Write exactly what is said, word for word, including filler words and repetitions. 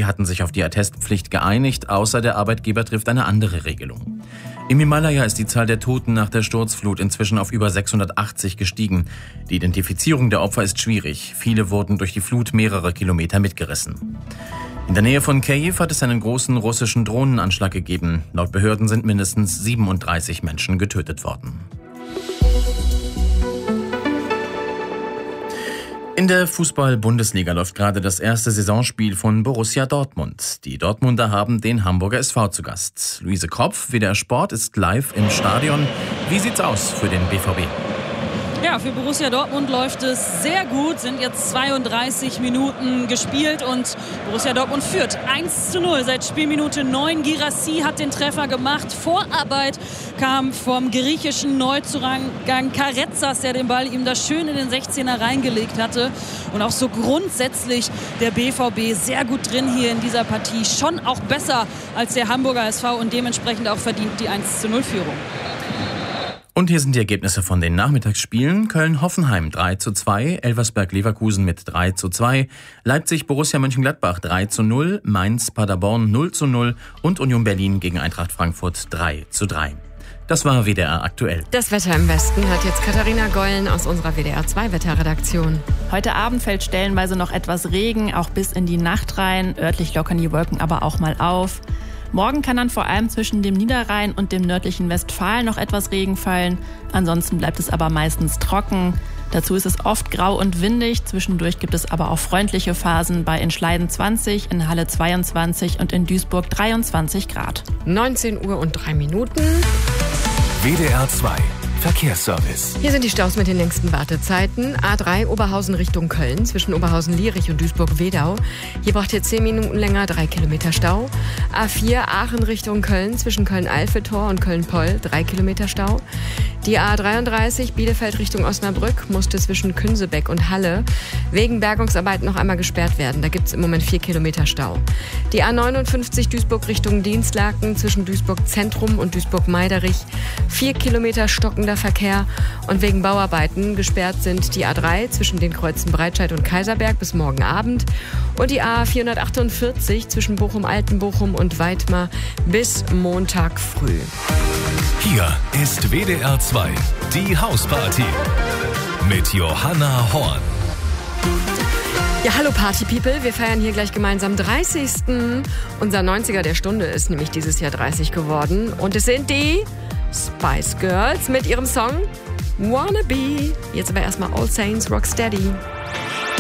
G hatten sich auf die Attestpflicht geeinigt, außer der Arbeitgeber trifft eine andere Regelung. Im Himalaya ist die Zahl der Toten nach der Sturzflut inzwischen auf über sechshundertachtzig gestiegen. Die Identifizierung der Opfer ist schwierig. Viele wurden durch die Flut mehrere Kilometer mitgerissen. In der Nähe von Kyiv hat es einen großen russischen Drohnenanschlag gegeben. Laut Behörden sind mindestens siebenunddreißig Menschen getötet worden. In der Fußball-Bundesliga läuft gerade das erste Saisonspiel von Borussia Dortmund. Die Dortmunder haben den Hamburger S V zu Gast. Luise Kropf, W D R Sport, ist live im Stadion. Wie sieht's aus für den B V B? Ja, für Borussia Dortmund läuft es sehr gut. Sind jetzt zweiunddreißig Minuten gespielt und Borussia Dortmund führt eins zu null seit Spielminute neun. Guirassy hat den Treffer gemacht. Vorarbeit kam vom griechischen Neuzugang Karetzas, der den Ball ihm da schön in den sechzehner reingelegt hatte. Und auch so grundsätzlich der B V B sehr gut drin hier in dieser Partie. Schon auch besser als der Hamburger S V und dementsprechend auch verdient die eins zu null Führung. Und hier sind die Ergebnisse von den Nachmittagsspielen. Köln-Hoffenheim drei zu zwei, Elversberg-Leverkusen mit drei zu zwei, Leipzig-Borussia Mönchengladbach drei zu null, Mainz-Paderborn null zu null und Union Berlin gegen Eintracht Frankfurt drei zu drei. Das war W D R aktuell. Das Wetter im Westen hat jetzt Katharina Gollen aus unserer W D R zwei Wetterredaktion. Heute Abend fällt stellenweise noch etwas Regen, auch bis in die Nacht rein. Örtlich lockern die Wolken aber auch mal auf. Morgen kann dann vor allem zwischen dem Niederrhein und dem nördlichen Westfalen noch etwas Regen fallen. Ansonsten bleibt es aber meistens trocken. Dazu ist es oft grau und windig. Zwischendurch gibt es aber auch freundliche Phasen bei in Schleiden zwanzig, in Halle zweiundzwanzig und in Duisburg dreiundzwanzig Grad. neunzehn Uhr und drei Minuten. W D R zwei Verkehrsservice. Hier sind die Staus mit den längsten Wartezeiten. A drei Oberhausen Richtung Köln, zwischen Oberhausen-Lierich und Duisburg-Wedau. Hier braucht ihr zehn Minuten länger, drei Kilometer Stau. A vier Aachen Richtung Köln, zwischen Köln-Alfetor und Köln-Poll, drei Kilometer Stau. Die A dreiunddreißig Bielefeld Richtung Osnabrück musste zwischen Künsebeck und Halle wegen Bergungsarbeiten noch einmal gesperrt werden. Da gibt es im Moment vier Kilometer Stau. Die A neunundfünfzig Duisburg Richtung Dienstlaken, zwischen Duisburg Zentrum und Duisburg-Meiderich, vier Kilometer stockender Verkehr. Und wegen Bauarbeiten gesperrt sind die A drei zwischen den Kreuzen Breitscheid und Kaiserberg bis morgen Abend und die A vierhundertachtundvierzig zwischen Bochum-Altenbochum und Weidmar bis Montag früh. Hier ist W D R zwei, die Hausparty mit Johanna Horn. Ja, hallo Party People, wir feiern hier gleich gemeinsam dreißigsten Unser neunziger der Stunde ist nämlich dieses Jahr dreißig geworden. Und es sind die Spice Girls mit ihrem Song Wanna Be. Jetzt aber erstmal All Saints Rocksteady.